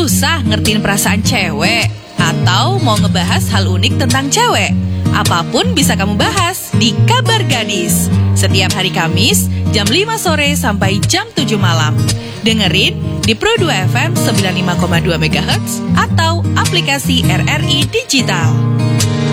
susah ngertiin perasaan cewek? Atau mau ngebahas hal unik tentang cewek? Apapun bisa kamu bahas di Kabar Gadis. Setiap hari Kamis, jam 5 sore sampai jam 7 malam. Dengerin di Pro 2 FM 95,2 MHz atau aplikasi RRI Digital.